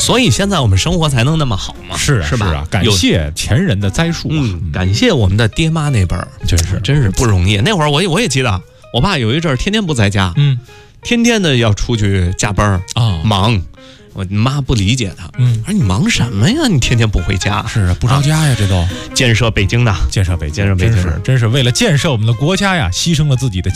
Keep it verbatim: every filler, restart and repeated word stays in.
所以现在我们生活才能那么好嘛， 是啊是吧？ 是啊，感谢前人的栽树啊， 嗯，感谢我们的爹妈那辈儿， 真是真是不容易。那会儿我也我也记得，我爸有一阵儿天天不在家， 嗯， 天天的要出去加班啊， 忙。我妈不理解他， 嗯， 说你忙什么呀？你天天不回家。 是啊，不着家呀，这都建设北京的， 建设北京， 建设北京真是真是为了建设我们的国家呀，牺牲了自己的